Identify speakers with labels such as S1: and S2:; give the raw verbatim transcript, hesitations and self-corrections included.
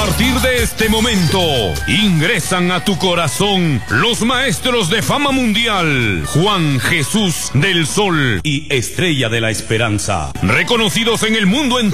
S1: partir de este momento, ingresan a tu corazón los maestros de fama mundial, Juan Jesús del Sol y Estrella de la Esperanza, reconocidos en el mundo entero